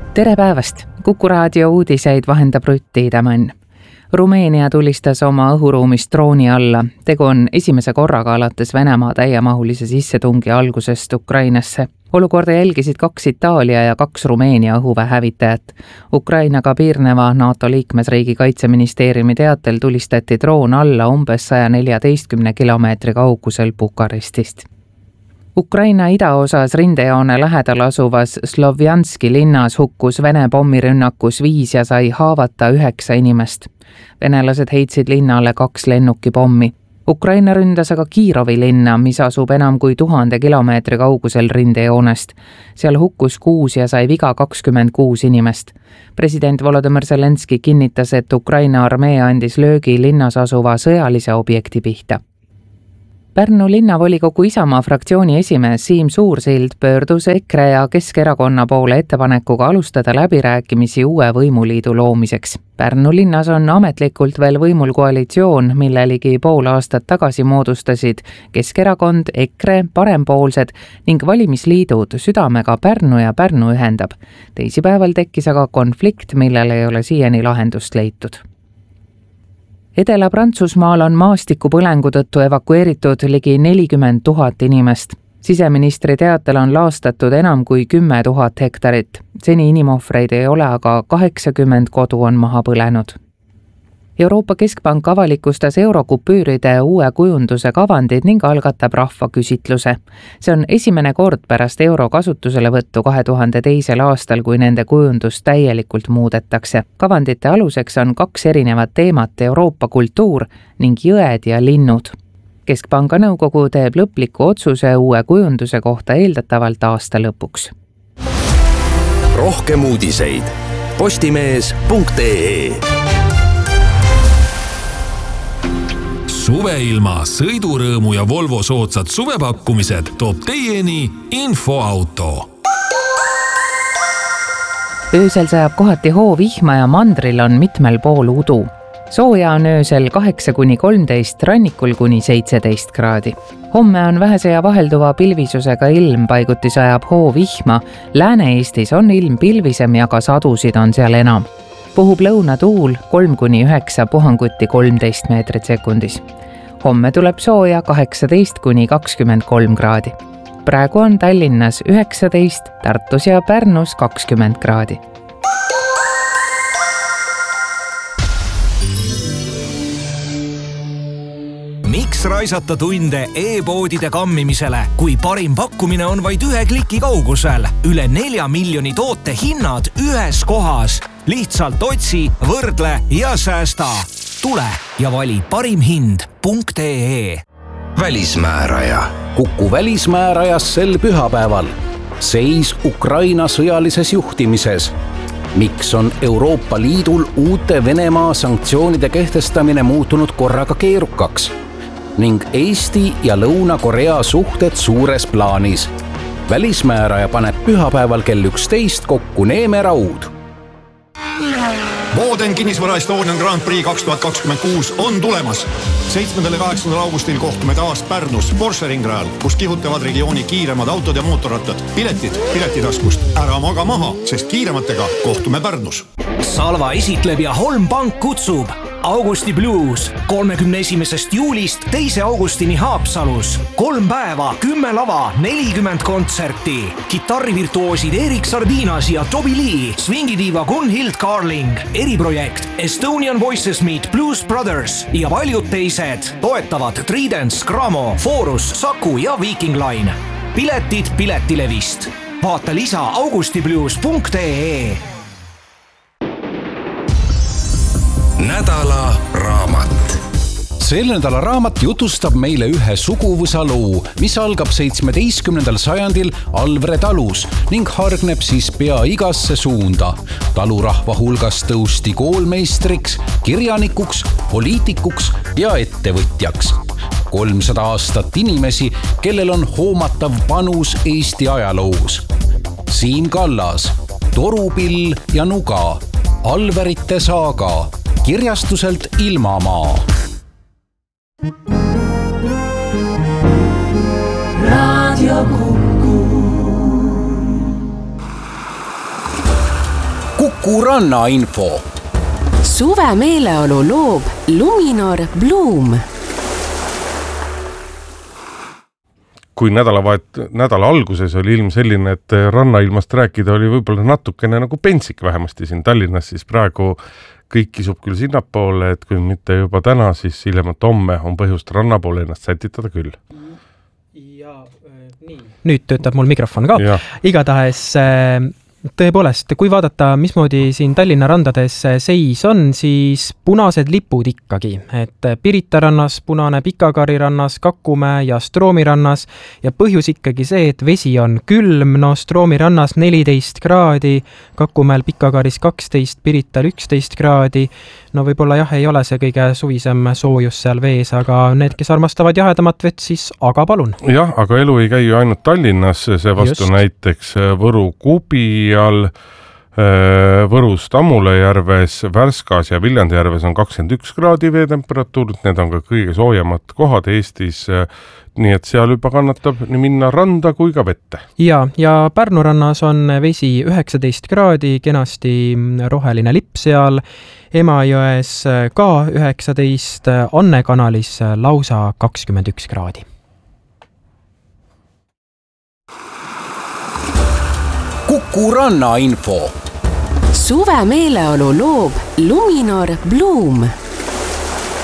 Tere päevast! Kuku raadio uudiseid vahendab Rutt Tiidemann. Rumeenia tulistas oma õhuruumist drooni alla. Tegu on esimese korraga alates Venemaa täiemahulise sissetungi algusest Ukrainasse. Olukorda jälgisid 2 Itaalia ja 2 Rumeenia õhuväehävitajat. Ukrainaga piirneva NATO liikmesriigi kaitseministeeriumi teatel tulistati droon alla umbes 114 kilomeetri kaugusel Bukarestist. Ukraina idaosas rindejoone lähedal asuvas Slovjanski linnas hukkus Vene pommirünnakus 5 ja sai haavata 9 inimest. Venelased heitsid linnale 2 lennukipommi. Ukraina ründas aga Kirovi linna, mis asub enam kui 1000 kilomeetri kaugusel rindejoonest. Seal hukkus 6 ja sai viga 26 inimest. President Volodymyr Zelenski kinnitas, et Ukraina armee andis löögi linnas asuva sõjalise objekti pihta. Pärnu linnavolikogu Isamaa fraktsiooni esimees Siim Suursild pöördus EKRE ja Keskerakonna poole ettepanekuga alustada läbirääkimisi uue võimuliidu loomiseks. Pärnu linnas on ametlikult veel võimul koalitsioon, mille ligi pool aastat tagasi moodustasid Keskerakond, EKRE, Parempoolsed ning valimisliidud Südamega Pärnu ja Pärnu ühendab. Teisipäeval tekkis aga konflikt, millel ei ole siiani lahendust leitud. Edela-Prantsusmaal on maastikupõlengu tõttu evakueeritud ligi 40 000 inimest. Siseministri teatel on laastatud enam kui 10 000 hektarit. Seni inimohvreid ei ole, aga 80 kodu on maha põlenud. Euroopa Keskpank avalikustas eurokupüüride uue kujunduse kavandid ning algatab rahvaküsitluse. See on esimene kord pärast euro kasutuselevõttu 2002. aastal, kui nende kujundus täielikult muudetakse. Kavandite aluseks on 2 erinevat teemat, Euroopa kultuur ning jõed ja linnud. Keskpanga nõukogu teeb lõpliku otsuse uue kujunduse kohta eeldatavalt aasta lõpuks. Rohkem uudiseid postimees.ee. Suveilma, sõidurõõmu ja Volvo soodsad suvepakkumised toob teieni Infoauto. Öösel sajab kohati hoovihma ja mandril on mitmel pool udu. Sooja on öösel 8–13, rannikul kuni 17 kraadi. Homme on vähese ja vahelduva pilvisusega ilm, paiguti sajab hoovihma. Lääne-Eestis on ilm pilvisem ja ka sadusid on seal enam. Puhub lõunatuul 3–9, puhanguti 13 meetrit sekundis. Homme tuleb sooja 18–23 kraadi. Praegu on Tallinnas 19, Tartus ja Pärnus 20 kraadi. Miks raisata tunde e-poodide kammimisele, kui parim pakkumine on vaid 1 kliki kaugusel? Üle 4 miljoni toote hinnad ühes kohas. Lihtsalt otsi, võrdle ja säästa. Tule ja vali parimhind.ee. Välismääraja. Kuku välismäärajas sel pühapäeval. Seis Ukraina sõjalises juhtimises. Miks on Euroopa Liidul uute Venemaa sanktsioonide kehtestamine muutunud korraga keerukaks? Ning Eesti ja Lõuna-Korea suhted suures plaanis. Välismääraja paneb pühapäeval kell 11 kokku Neeme Raud. Boden kinnisvara Estonian Grand Prix 2026 on tulemas. 7. ja 8. augustil kohtume taas Pärnus Porsche ringrajal, kus kihutavad regiooni kiiremad autod ja mootorrattad. Piletid piletitaskust. Ära maga maha, sest kiirematega kohtume Pärnus. Salva esitleb ja Holm Pank kutsub. Augusti Blues 31. juulist 2. augustini Haapsalus. 3 päeva, 10 lava, 40 kontserti. Kitarrivirtuoosid Erik Sardinas ja Toby Lee, swingidiiva Gunhild Carling, eriprojekt Estonian Voices Meet Blues Brothers ja paljud teised toetavad Tridents, Gramo, Forus, Saku ja Viking Line. Piletid Piletilevist. Vaata lisa augustiblues.ee. Nädala raamat. Selle nädala raamat jutustab meile ühe suguvõsa loo, mis algab 17. sajandil Alvre talus ning hargneb siis pea igasse suunda. Talurahva hulgas tõusti koolmeistriks, kirjanikuks, poliitikuks ja ettevõtjaks. 300 aastat inimesi, kellel on hoomatav panus Eesti ajaloos. Siim Kallas, Torupill ja Nuga, Alverite saaga, kirjastuselt Ilmamaa. Kuku rannainfo. Suve meeleolu loob Luminor Bloom. Kui nädala alguses oli ilm selline, et rannailmast rääkida oli võib-olla natukene nagu pentsik vähemasti siin Tallinnas, siis praegu kõik kisub küll sinnapoole, et kui mitte juba täna, siis hiljemalt homme on põhjust rannapoole ennast sätitada küll. Ja, nii. Nüüd töötab mul mikrofon ka. Igatahes tõepoolest, kui vaadata, mismoodi siin Tallinna randades seis on, siis punased lipud ikkagi. Et Pirita rannas, punane Pikakari rannas, Kakumäe ja Stroomi rannas. Ja põhjus ikkagi see, et vesi on külm, Stroomi rannas 14 kraadi, Kakumäel Pikakaris 12, Pirital 11 kraadi. Võib-olla ei ole see kõige suvisem soojus seal vees, aga need, kes armastavad jahedamat vett, siis aga palun. Jah, aga elu ei käi ju ainult Tallinnas, see vastu näiteks Võru Kubi all, Võrus Tammule järves, Värskas ja Viljandi järves on 21 kraadi veetemperatuur, need on ka kõige soojemad kohad Eestis, nii et seal juba kannatab nii minna randa kui ka vette. Ja Pärnu rannas on vesi 19 kraadi, kenasti roheline lipp seal, Emajões ka 19, Anne kanalis lausa 21 kraadi. Kuku rannainfo. Suve meeleolu loob Luminor Bloom.